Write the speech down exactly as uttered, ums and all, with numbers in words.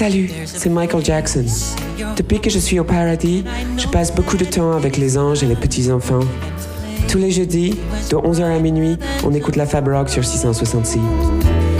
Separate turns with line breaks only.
Salut, c'est Michael Jackson. Depuis que je suis au paradis, je passe beaucoup de temps avec les anges et les petits-enfants. Tous les jeudis, de onze heures à minuit, on écoute la Fab Rock sur six cent soixante-six.